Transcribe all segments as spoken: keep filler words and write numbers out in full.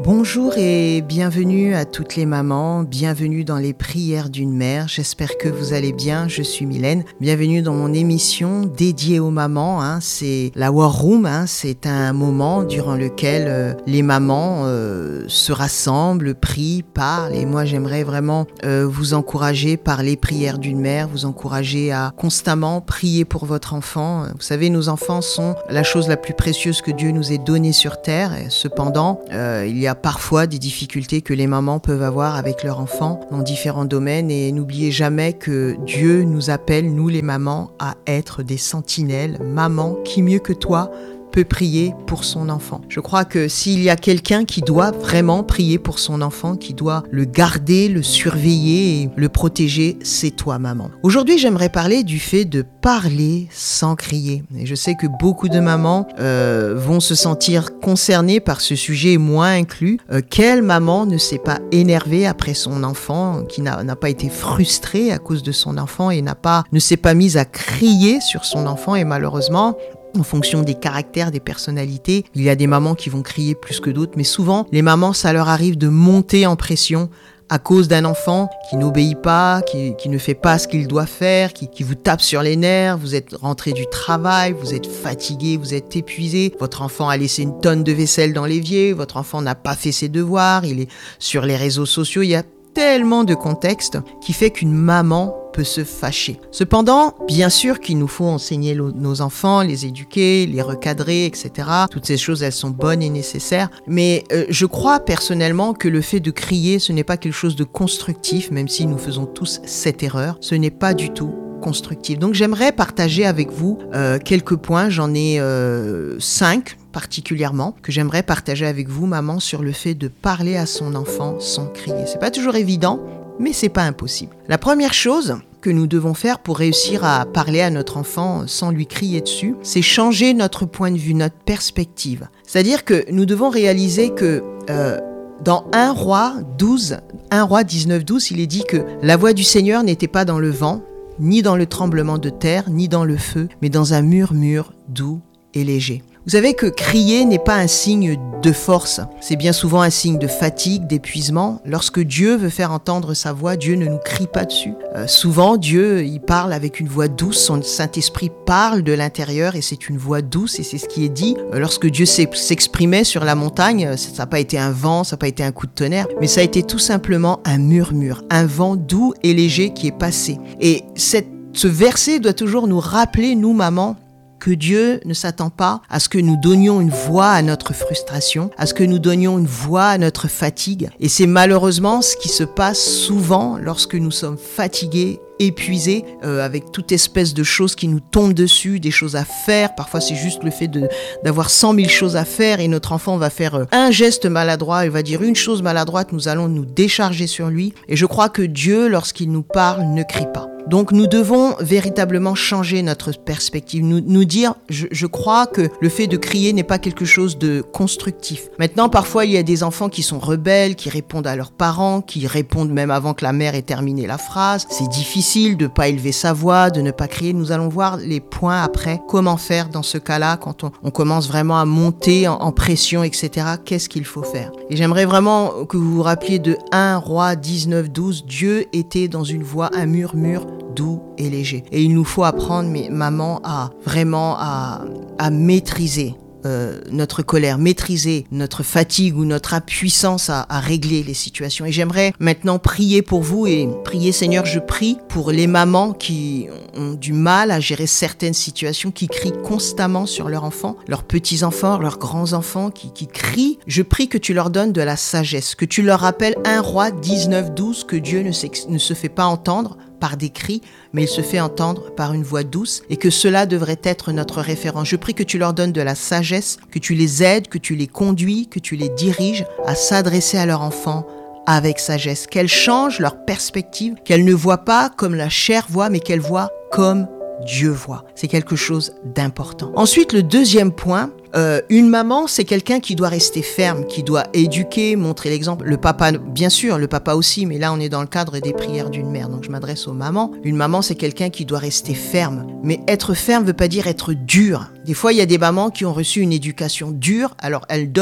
Bonjour et bienvenue à toutes les mamans, bienvenue dans les prières d'une mère, j'espère que vous allez bien, je suis Mylène, bienvenue dans mon émission dédiée aux mamans, hein. C'est la War Room, hein. C'est un moment durant lequel euh, les mamans euh, se rassemblent, prient, parlent et moi j'aimerais vraiment euh, vous encourager par les prières d'une mère, vous encourager à constamment prier pour votre enfant. Vous savez, nos enfants sont la chose la plus précieuse que Dieu nous ait donnée sur terre et cependant euh, il y a parfois des difficultés que les mamans peuvent avoir avec leurs enfants dans différents domaines et n'oubliez jamais que Dieu nous appelle, nous les mamans, à être des sentinelles. Maman, qui mieux que toi peut prier pour son enfant. Je crois que s'il y a quelqu'un qui doit vraiment prier pour son enfant, qui doit le garder, le surveiller et le protéger, c'est toi, maman. Aujourd'hui, j'aimerais parler du fait de parler sans crier. Et je sais que beaucoup de mamans euh, vont se sentir concernées par ce sujet, moi inclus. Euh, quelle maman ne s'est pas énervée après son enfant, qui n'a, n'a pas été frustrée à cause de son enfant et n'a pas, ne s'est pas mise à crier sur son enfant et malheureusement, en fonction des caractères, des personnalités, il y a des mamans qui vont crier plus que d'autres, mais souvent, les mamans, ça leur arrive de monter en pression à cause d'un enfant qui n'obéit pas, qui, qui ne fait pas ce qu'il doit faire, qui, qui vous tape sur les nerfs, vous êtes rentré du travail, vous êtes fatigué, vous êtes épuisé, votre enfant a laissé une tonne de vaisselle dans l'évier, votre enfant n'a pas fait ses devoirs, il est sur les réseaux sociaux, il y a tellement de contexte qui fait qu'une maman peut se fâcher. Cependant, bien sûr qu'il nous faut enseigner lo- nos enfants, les éduquer, les recadrer, et cetera. Toutes ces choses, elles sont bonnes et nécessaires. Mais euh, je crois personnellement que le fait de crier, ce n'est pas quelque chose de constructif, même si nous faisons tous cette erreur. Ce n'est pas du tout constructif. Donc j'aimerais partager avec vous euh, quelques points. J'en ai euh, cinq particulièrement que j'aimerais partager avec vous, maman, sur le fait de parler à son enfant sans crier. C'est pas toujours évident, mais c'est pas impossible. La première chose que nous devons faire pour réussir à parler à notre enfant sans lui crier dessus, c'est changer notre point de vue, notre perspective. C'est-à-dire que nous devons réaliser que euh, dans un roi douze, un roi dix-neuf douze, il est dit que la voix du Seigneur n'était pas dans le vent, ni dans le tremblement de terre, ni dans le feu, mais dans un murmure doux et léger. Vous savez que crier n'est pas un signe de force, c'est bien souvent un signe de fatigue, d'épuisement. Lorsque Dieu veut faire entendre sa voix, Dieu ne nous crie pas dessus. Euh, souvent, Dieu, il parle avec une voix douce, son Saint-Esprit parle de l'intérieur et c'est une voix douce et c'est ce qui est dit. Euh, lorsque Dieu s'exprimait sur la montagne, ça n'a pas été un vent, ça n'a pas été un coup de tonnerre, mais ça a été tout simplement un murmure, un vent doux et léger qui est passé. Et cette, ce verset doit toujours nous rappeler, nous, mamans, que Dieu ne s'attend pas à ce que nous donnions une voix à notre frustration, à ce que nous donnions une voix à notre fatigue. Et c'est malheureusement ce qui se passe souvent lorsque nous sommes fatigués, épuisés, euh, avec toute espèce de choses qui nous tombent dessus, des choses à faire. Parfois, c'est juste le fait de, d'avoir cent mille choses à faire et notre enfant va faire euh, un geste maladroit, il va dire une chose maladroite, nous allons nous décharger sur lui. Et je crois que Dieu, lorsqu'il nous parle, ne crie pas. Donc nous devons véritablement changer notre perspective, nous, nous dire, je, je crois que le fait de crier n'est pas quelque chose de constructif. Maintenant, parfois, il y a des enfants qui sont rebelles, qui répondent à leurs parents, qui répondent même avant que la mère ait terminé la phrase. C'est difficile de ne pas élever sa voix, de ne pas crier. Nous allons voir les points après, comment faire dans ce cas-là, quand on, on commence vraiment à monter en, en pression, et cetera. Qu'est-ce qu'il faut faire? Et j'aimerais vraiment que vous vous rappeliez de un roi dix-neuf douze, Dieu était dans une voix, un murmure, doux et léger. Et il nous faut apprendre, mais maman, à vraiment à, à maîtriser euh, notre colère, maîtriser notre fatigue ou notre impuissance à, à régler les situations. Et j'aimerais maintenant prier pour vous et prier, Seigneur, je prie pour les mamans qui ont du mal à gérer certaines situations, qui crient constamment sur leurs enfants, leurs petits-enfants, leurs grands-enfants, qui, qui crient. Je prie que tu leur donnes de la sagesse, que tu leur rappelles un roi dix-neuf douze, que Dieu ne, ne se fait pas entendre par des cris, mais il se fait entendre par une voix douce et que cela devrait être notre référence. Je prie que tu leur donnes de la sagesse, que tu les aides, que tu les conduis, que tu les diriges à s'adresser à leur enfant avec sagesse, qu'elles changent leur perspective, qu'elles ne voient pas comme la chair voit, mais qu'elles voient comme Dieu voit. C'est quelque chose d'important. Ensuite, le deuxième point, euh, une maman, c'est quelqu'un qui doit rester ferme, qui doit éduquer, montrer l'exemple. Le papa, bien sûr, le papa aussi, mais là, on est dans le cadre des prières d'une mère, donc je m'adresse aux mamans. Une maman, c'est quelqu'un qui doit rester ferme. Mais être ferme ne veut pas dire être dur. Des fois, il y a des mamans qui ont reçu une éducation dure, alors elles donnent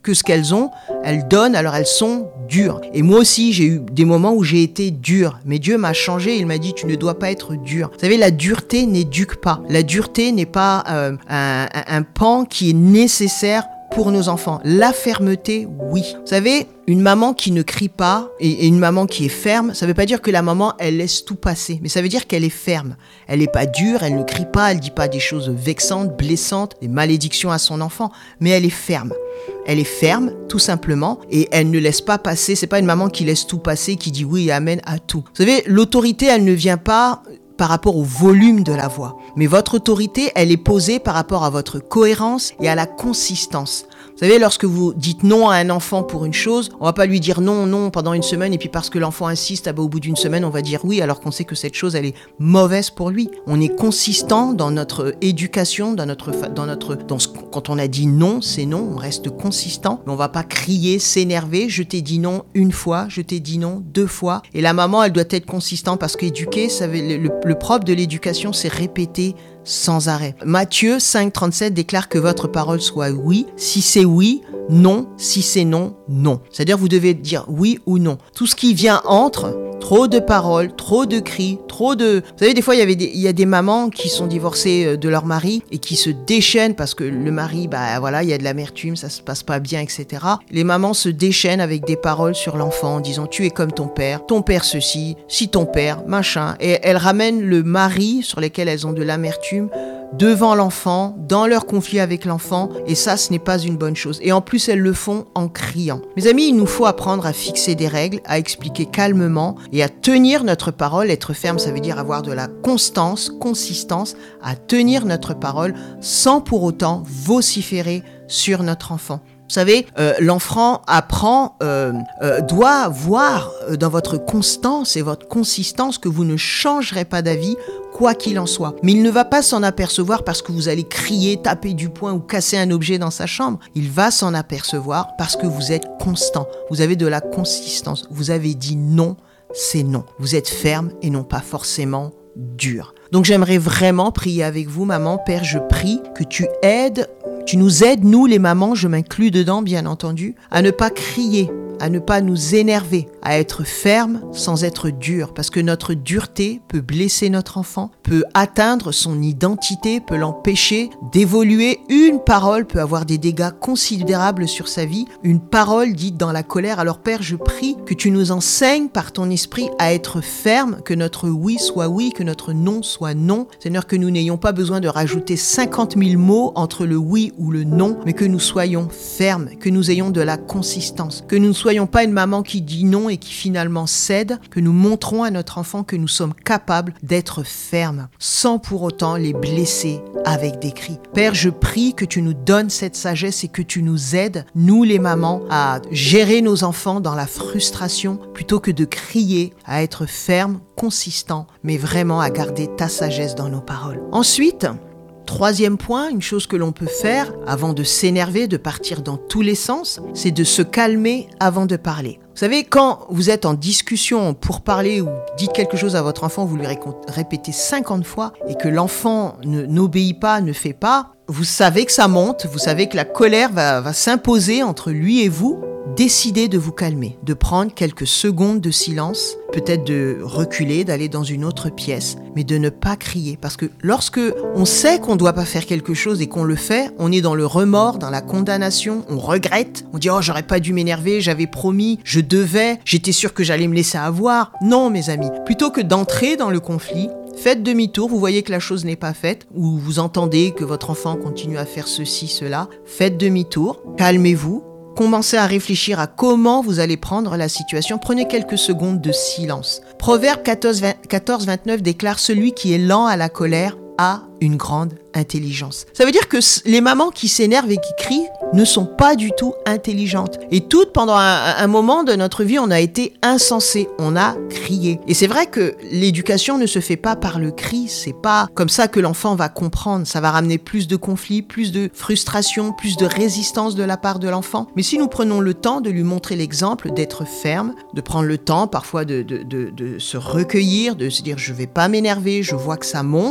que ce qu'elles ont, elles donnent, alors elles sont dures. Et moi aussi, j'ai eu des moments où j'ai été dur, mais Dieu m'a changé, il m'a dit, tu ne dois pas être dur. Vous savez, la dureté n'éduque pas. La dureté n'est pas euh, un, un, un pan qui est nécessaire pour nos enfants. La fermeté, oui. Vous savez, une maman qui ne crie pas et, et une maman qui est ferme, ça ne veut pas dire que la maman, elle laisse tout passer, mais ça veut dire qu'elle est ferme. Elle n'est pas dure, elle ne crie pas, elle ne dit pas des choses vexantes, blessantes, des malédictions à son enfant, mais elle est ferme. Elle est ferme, tout simplement, et elle ne laisse pas passer. C'est pas une maman qui laisse tout passer, qui dit oui et amen à tout. Vous savez, l'autorité, elle ne vient pas par rapport au volume de la voix. Mais votre autorité, elle est posée par rapport à votre cohérence et à la consistance. Vous savez, lorsque vous dites non à un enfant pour une chose, on va pas lui dire non, non pendant une semaine et puis parce que l'enfant insiste, ah ben, au bout d'une semaine, on va dire oui alors qu'on sait que cette chose, elle est mauvaise pour lui. On est consistant dans notre éducation, dans notre, dans notre, dans ce, quand on a dit non, c'est non, on reste consistant. Mais on va pas crier, s'énerver. Je t'ai dit non une fois, je t'ai dit non deux fois. Et la maman, elle doit être consistante parce qu'éduquer, ça veut, le, le, le propre de l'éducation, c'est répéter sans arrêt. Matthieu cinq trente-sept déclare que votre parole soit oui. Si c'est oui, non. Si c'est non, non. C'est-à-dire vous devez dire oui ou non. Tout ce qui vient entre, trop de paroles, trop de cris, trop de... Vous savez, des fois, il y avait des, il y a des mamans qui sont divorcées de leur mari et qui se déchaînent parce que le mari, bah voilà, il y a de l'amertume, ça se passe pas bien, et cetera. Les mamans se déchaînent avec des paroles sur l'enfant en disant « tu es comme ton père, ton père ceci, si ton père, machin ». Et elles ramènent le mari sur lequel elles ont de l'amertume devant l'enfant, dans leur conflit avec l'enfant, et ça, ce n'est pas une bonne chose. Et en plus, elles le font en criant. Mes amis, il nous faut apprendre à fixer des règles, à expliquer calmement et à tenir notre parole. Être ferme, ça veut dire avoir de la constance, consistance, à tenir notre parole sans pour autant vociférer sur notre enfant. Vous savez, euh, l'enfant apprend, euh, euh, doit voir euh, dans votre constance et votre consistance que vous ne changerez pas d'avis, quoi qu'il en soit. Mais il ne va pas s'en apercevoir parce que vous allez crier, taper du poing ou casser un objet dans sa chambre. Il va s'en apercevoir parce que vous êtes constant. Vous avez de la consistance. Vous avez dit non, c'est non. Vous êtes ferme et non pas forcément dur. Donc j'aimerais vraiment prier avec vous, maman, père, je prie que tu aides, tu nous aides, nous les mamans, je m'inclus dedans bien entendu, à ne pas crier, à ne pas nous énerver, à être ferme sans être dur, parce que notre dureté peut blesser notre enfant, peut atteindre son identité, peut l'empêcher d'évoluer. Une parole peut avoir des dégâts considérables sur sa vie, une parole dite dans la colère. Alors Père, je prie que tu nous enseignes par ton esprit à être ferme, que notre oui soit oui, que notre non soit non. Seigneur, que nous n'ayons pas besoin de rajouter cinquante mille mots entre le oui ou le non, mais que nous soyons fermes, que nous ayons de la consistance, que nous ne soyons pas une maman qui dit non et qui finalement cède, que nous montrons à notre enfant que nous sommes capables d'être fermes, sans pour autant les blesser avec des cris. Père, je prie que tu nous donnes cette sagesse et que tu nous aides, nous les mamans, à gérer nos enfants dans la frustration, plutôt que de crier, à être fermes, consistants, mais vraiment à garder ta sagesse dans nos paroles. Ensuite, troisième point, une chose que l'on peut faire avant de s'énerver, de partir dans tous les sens, c'est de se calmer avant de parler. Vous savez, quand vous êtes en discussion pour parler ou dites quelque chose à votre enfant, vous lui répétez cinquante fois et que l'enfant ne, n'obéit pas, ne fait pas, vous savez que ça monte, vous savez que la colère va, va s'imposer entre lui et vous. Décidez de vous calmer, de prendre quelques secondes de silence, peut-être de reculer, d'aller dans une autre pièce, mais de ne pas crier. Parce que lorsque on sait qu'on ne doit pas faire quelque chose et qu'on le fait, on est dans le remords, dans la condamnation, on regrette, on dit « Oh, j'aurais pas dû m'énerver, j'avais promis, je devais, j'étais sûr que j'allais me laisser avoir. » Non, mes amis, plutôt que d'entrer dans le conflit, faites demi-tour, vous voyez que la chose n'est pas faite, ou vous entendez que votre enfant continue à faire ceci, cela, faites demi-tour, calmez-vous, commencez à réfléchir à comment vous allez prendre la situation. Prenez quelques secondes de silence. Proverbe quatorze vingt-neuf déclare « Celui qui est lent à la colère a une grande intelligence ». Ça veut dire que les mamans qui s'énervent et qui crient ne sont pas du tout intelligentes. Et toutes, pendant un, un moment de notre vie, on a été insensés, on a crié. Et c'est vrai que l'éducation ne se fait pas par le cri, c'est pas comme ça que l'enfant va comprendre. Ça va ramener plus de conflits, plus de frustration, plus de résistance de la part de l'enfant. Mais si nous prenons le temps de lui montrer l'exemple, d'être ferme, de prendre le temps parfois de, de, de, de se recueillir, de se dire « je vais pas m'énerver, je vois que ça monte »,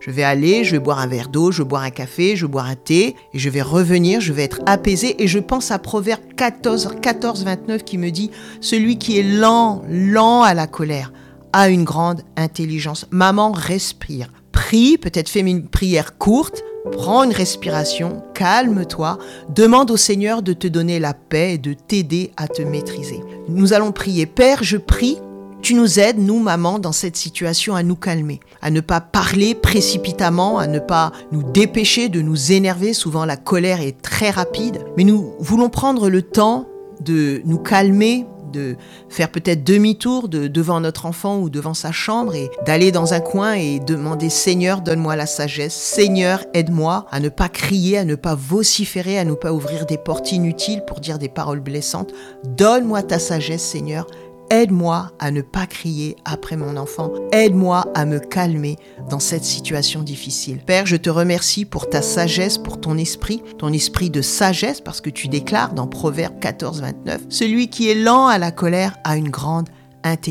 Je vais aller, je vais boire un verre d'eau, je vais boire un café, je vais boire un thé et je vais revenir, je vais être apaisé. Et je pense à Proverbe quatorze, quatorze, vingt-neuf qui me dit « Celui qui est lent, lent à la colère, a une grande intelligence. » Maman, respire. Prie, peut-être fais une prière courte, prends une respiration, calme-toi, demande au Seigneur de te donner la paix et de t'aider à te maîtriser. Nous allons prier. Père, je prie, tu nous aides, nous, maman, dans cette situation à nous calmer, à ne pas parler précipitamment, à ne pas nous dépêcher de nous énerver. Souvent, la colère est très rapide, mais nous voulons prendre le temps de nous calmer, de faire peut-être demi-tour de, devant notre enfant ou devant sa chambre et d'aller dans un coin et demander « Seigneur, donne-moi la sagesse. Seigneur, aide-moi à ne pas crier, à ne pas vociférer, à ne pas ouvrir des portes inutiles pour dire des paroles blessantes. Donne-moi ta sagesse, Seigneur. Aide-moi à ne pas crier après mon enfant. Aide-moi à me calmer dans cette situation difficile. » Père, je te remercie pour ta sagesse, pour ton esprit, ton esprit de sagesse, parce que tu déclares dans Proverbe quatorze, vingt-neuf, « Celui qui est lent à la colère a une grande intelligence. »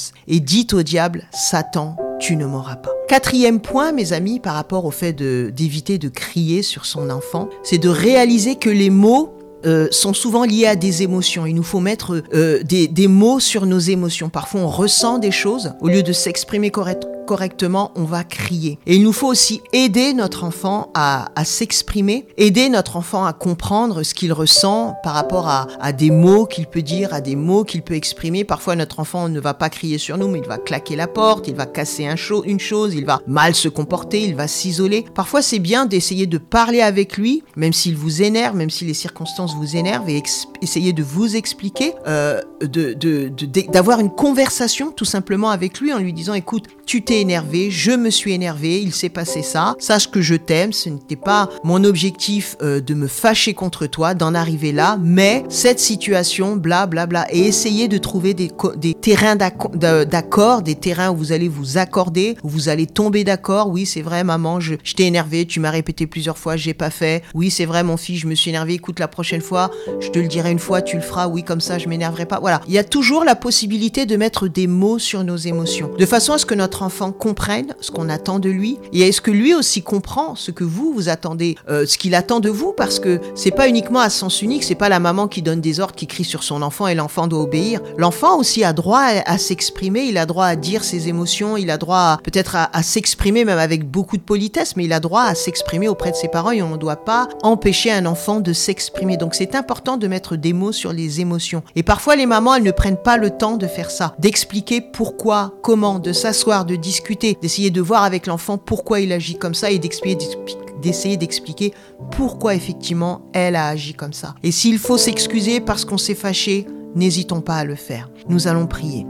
Et dit au diable, « Satan, tu ne m'auras pas. » Quatrième point, mes amis, par rapport au fait de, d'éviter de crier sur son enfant, c'est de réaliser que les mots Euh, sont souvent liés à des émotions. Il nous faut mettre euh, des, des mots sur nos émotions. Parfois, on ressent des choses. Au lieu de s'exprimer correct, correctement, on va crier. Et il nous faut aussi aider notre enfant à, à s'exprimer, aider notre enfant à comprendre ce qu'il ressent par rapport à, à des mots qu'il peut dire, à des mots qu'il peut exprimer. Parfois, notre enfant ne va pas crier sur nous, mais il va claquer la porte, il va casser un cho- une chose, il va mal se comporter, il va s'isoler. Parfois, c'est bien d'essayer de parler avec lui, même s'il vous énerve, même si les circonstances vous énerve et ex- essayer de vous expliquer, euh, de, de, de, de, d'avoir une conversation tout simplement avec lui en lui disant « Écoute, tu t'es énervé, je me suis énervé, il s'est passé ça, sache que je t'aime, ce n'était pas mon objectif euh, de me fâcher contre toi, d'en arriver là, mais cette situation, bla bla bla, et essayer de trouver des, co- des terrains d'acc- d'accord, des terrains où vous allez vous accorder, où vous allez tomber d'accord. Oui, c'est vrai, maman, je, je t'ai énervé, tu m'as répété plusieurs fois, j'ai pas fait. Oui, c'est vrai, mon fils, je me suis énervé, écoute, la prochaine fois, je te le dirai une fois, tu le feras, oui, comme ça, je m'énerverai pas. Voilà, il y a toujours la possibilité de mettre des mots sur nos émotions, de façon à ce que notre enfant comprenne ce qu'on attend de lui, et est-ce que lui aussi comprend ce que vous, vous attendez, euh, ce qu'il attend de vous, parce que c'est pas uniquement à sens unique, c'est pas la maman qui donne des ordres, qui crie sur son enfant et l'enfant doit obéir. L'enfant aussi a droit à, à s'exprimer, il a droit à dire ses émotions, il a droit à, peut-être à, à s'exprimer même avec beaucoup de politesse, mais il a droit à s'exprimer auprès de ses parents et on ne doit pas empêcher un enfant de s'exprimer. Donc c'est important de mettre des mots sur les émotions. Et parfois les mamans, elles ne prennent pas le temps de faire ça, d'expliquer pourquoi, comment, de s'asseoir, de discuter, d'essayer de voir avec l'enfant pourquoi il agit comme ça et d'expliquer, d'essayer d'expliquer pourquoi effectivement elle a agi comme ça. Et s'il faut s'excuser parce qu'on s'est fâché, n'hésitons pas à le faire. Nous allons prier.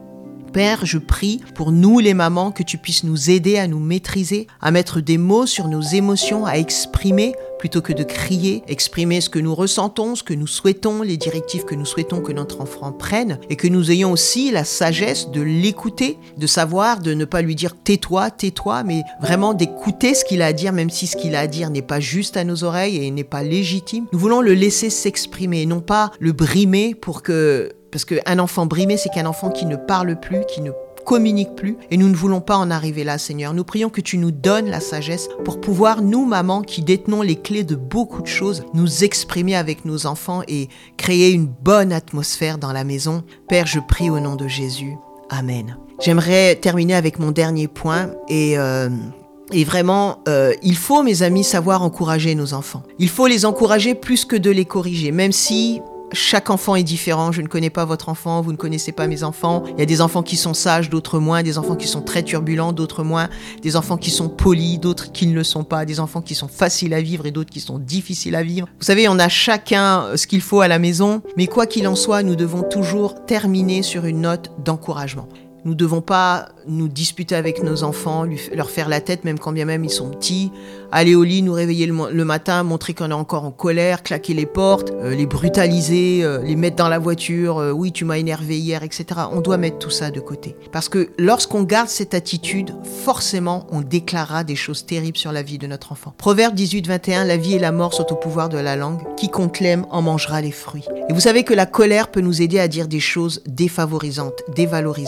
Père, je prie pour nous les mamans que tu puisses nous aider à nous maîtriser, à mettre des mots sur nos émotions, à exprimer plutôt que de crier, exprimer ce que nous ressentons, ce que nous souhaitons, les directives que nous souhaitons que notre enfant prenne et que nous ayons aussi la sagesse de l'écouter, de savoir, de ne pas lui dire tais-toi, tais-toi, mais vraiment d'écouter ce qu'il a à dire, même si ce qu'il a à dire n'est pas juste à nos oreilles et n'est pas légitime. Nous voulons le laisser s'exprimer et non pas le brimer pour que... Parce qu'un enfant brimé, c'est qu'un enfant qui ne parle plus, qui ne communique plus. Et nous ne voulons pas en arriver là, Seigneur. Nous prions que tu nous donnes la sagesse pour pouvoir, nous, mamans, qui détenons les clés de beaucoup de choses, nous exprimer avec nos enfants et créer une bonne atmosphère dans la maison. Père, je prie au nom de Jésus. Amen. J'aimerais terminer avec mon dernier point et... Euh Et vraiment, euh, il faut, mes amis, savoir encourager nos enfants. Il faut les encourager plus que de les corriger, même si chaque enfant est différent. Je ne connais pas votre enfant, vous ne connaissez pas mes enfants. Il y a des enfants qui sont sages, d'autres moins, des enfants qui sont très turbulents, d'autres moins, des enfants qui sont polis, d'autres qui ne le sont pas, des enfants qui sont faciles à vivre et d'autres qui sont difficiles à vivre. Vous savez, on a chacun ce qu'il faut à la maison, mais quoi qu'il en soit, nous devons toujours terminer sur une note d'encouragement. Nous ne devons pas nous disputer avec nos enfants, lui, leur faire la tête, même quand bien même ils sont petits, aller au lit, nous réveiller le, le matin, montrer qu'on est encore en colère, claquer les portes, euh, les brutaliser, euh, les mettre dans la voiture, euh, oui, tu m'as énervé hier, et cetera. On doit mettre tout ça de côté. Parce que lorsqu'on garde cette attitude, forcément, on déclarera des choses terribles sur la vie de notre enfant. Proverbe dix-huit, vingt et un, la vie et la mort sont au pouvoir de la langue. Quiconque l'aime en mangera les fruits. Et vous savez que la colère peut nous aider à dire des choses défavorisantes, dévalorisantes pour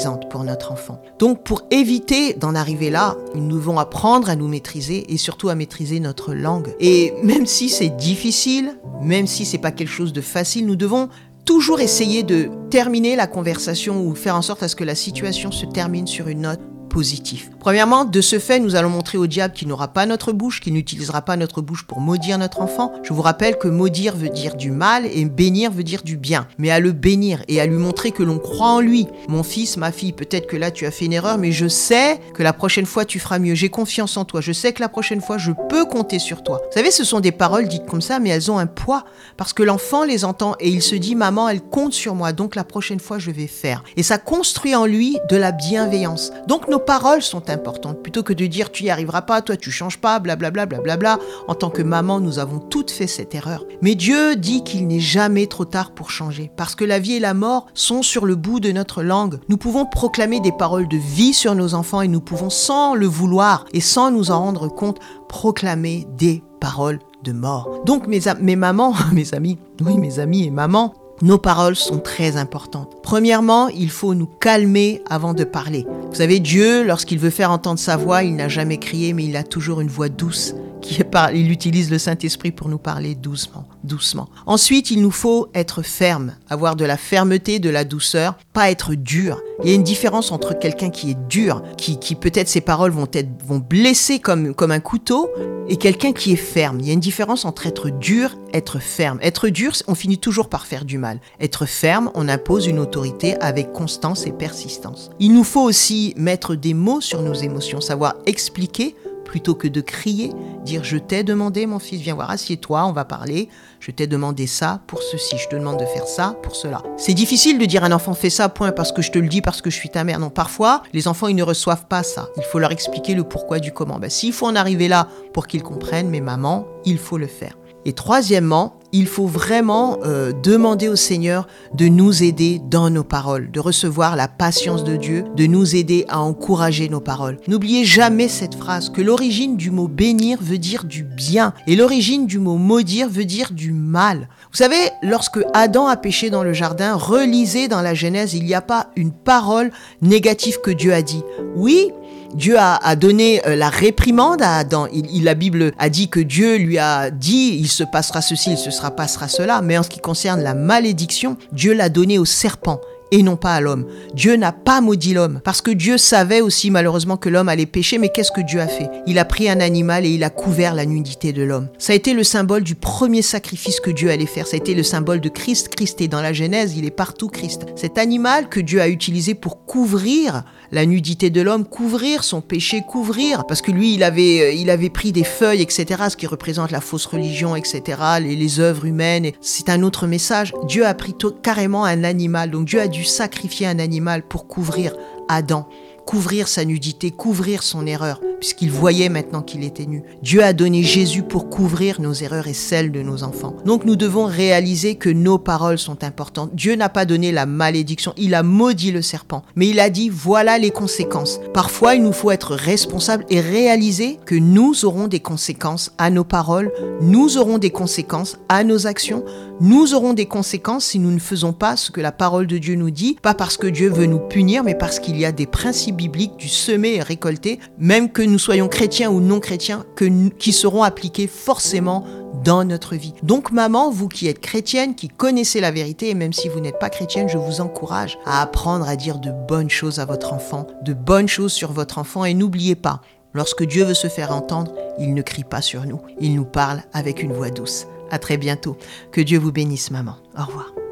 notre enfant. Donc pour éviter d'en arriver là, nous devons apprendre à nous maîtriser et surtout à maîtriser notre langue. Et même si c'est difficile, même si c'est pas quelque chose de facile, nous devons toujours essayer de terminer la conversation ou faire en sorte à ce que la situation se termine sur une note positif. Premièrement, de ce fait, nous allons montrer au diable qu'il n'aura pas notre bouche, qu'il n'utilisera pas notre bouche pour maudire notre enfant. Je vous rappelle que maudire veut dire du mal et bénir veut dire du bien. Mais à le bénir et à lui montrer que l'on croit en lui. Mon fils, ma fille, peut-être que là tu as fait une erreur, mais je sais que la prochaine fois tu feras mieux. J'ai confiance en toi. Je sais que la prochaine fois je peux compter sur toi. Vous savez, ce sont des paroles dites comme ça, mais elles ont un poids parce que l'enfant les entend et il se dit, maman, elle compte sur moi, donc la prochaine fois je vais faire. Et ça construit en lui de la bienveillance. Donc nos paroles sont importantes. Plutôt que de dire tu n'y arriveras pas, toi tu changes pas, blablabla, blablabla. En tant que maman, nous avons toutes fait cette erreur. Mais Dieu dit qu'il n'est jamais trop tard pour changer. Parce que la vie et la mort sont sur le bout de notre langue. Nous pouvons proclamer des paroles de vie sur nos enfants et nous pouvons, sans le vouloir et sans nous en rendre compte, proclamer des paroles de mort. Donc mes, mes mamans, mes amis, oui mes amis et mamans, nos paroles sont très importantes. Premièrement, il faut nous calmer avant de parler. Vous savez, Dieu, lorsqu'il veut faire entendre sa voix, il n'a jamais crié, mais il a toujours une voix douce. Qui par... Il utilise le Saint-Esprit pour nous parler doucement, doucement. Ensuite, il nous faut être ferme, avoir de la fermeté, de la douceur, pas être dur. Il y a une différence entre quelqu'un qui est dur, qui, qui peut-être ses paroles vont, être, vont blesser comme, comme un couteau, et quelqu'un qui est ferme. Il y a une différence entre être dur, être ferme. Être dur, on finit toujours par faire du mal. Être ferme, on impose une autorité avec constance et persistance. Il nous faut aussi mettre des mots sur nos émotions, savoir expliquer plutôt que de crier, dire « je t'ai demandé, mon fils, viens voir, assieds-toi, on va parler, je t'ai demandé ça pour ceci, je te demande de faire ça pour cela ». C'est difficile de dire à un enfant « fais ça, point, parce que je te le dis, parce que je suis ta mère ». Non, parfois, les enfants, ils ne reçoivent pas ça. Il faut leur expliquer le pourquoi du comment. Ben, s'il faut en arriver là pour qu'ils comprennent, mais maman, il faut le faire. Et troisièmement, il faut vraiment euh, demander au Seigneur de nous aider dans nos paroles, de recevoir la patience de Dieu, de nous aider à encourager nos paroles. N'oubliez jamais cette phrase, que l'origine du mot bénir veut dire du bien et l'origine du mot maudire veut dire du mal. Vous savez, lorsque Adam a péché dans le jardin, relisez dans la Genèse, il n'y a pas une parole négative que Dieu a dit. Oui, Dieu a, a donné euh, la réprimande à Adam. Il, il, la Bible a dit que Dieu lui a dit « il se passera ceci, il se sera, passera cela ». Mais en ce qui concerne la malédiction, Dieu l'a donnée au serpent et non pas à l'homme. Dieu n'a pas maudit l'homme parce que Dieu savait aussi malheureusement que l'homme allait pécher. Mais qu'est-ce que Dieu a fait? Il a pris un animal et il a couvert la nudité de l'homme. Ça a été le symbole du premier sacrifice que Dieu allait faire. Ça a été le symbole de Christ. Christ est dans la Genèse, il est partout Christ. Cet animal que Dieu a utilisé pour couvrir la nudité de l'homme, couvrir son péché, couvrir, parce que lui, il avait, il avait pris des feuilles, et cetera, ce qui représente la fausse religion, et cetera, les, les œuvres humaines. C'est un autre message. Dieu a pris tout, carrément un animal. Donc Dieu a dû sacrifier un animal pour couvrir Adam, couvrir sa nudité, couvrir son erreur, puisqu'il voyait maintenant qu'il était nu. Dieu a donné Jésus pour couvrir nos erreurs et celles de nos enfants. Donc nous devons réaliser que nos paroles sont importantes. Dieu n'a pas donné la malédiction, il a maudit le serpent, mais il a dit voilà les conséquences. Parfois il nous faut être responsables et réaliser que nous aurons des conséquences à nos paroles, nous aurons des conséquences à nos actions, nous aurons des conséquences si nous ne faisons pas ce que la parole de Dieu nous dit, pas parce que Dieu veut nous punir, mais parce qu'il y a des principes bibliques du semer et récolter, même que nous soyons chrétiens ou non chrétiens, que, qui seront appliqués forcément dans notre vie. Donc maman, vous qui êtes chrétienne, qui connaissez la vérité, et même si vous n'êtes pas chrétienne, je vous encourage à apprendre à dire de bonnes choses à votre enfant, de bonnes choses sur votre enfant, et n'oubliez pas, lorsque Dieu veut se faire entendre, il ne crie pas sur nous, il nous parle avec une voix douce. À très bientôt. Que Dieu vous bénisse, maman. Au revoir.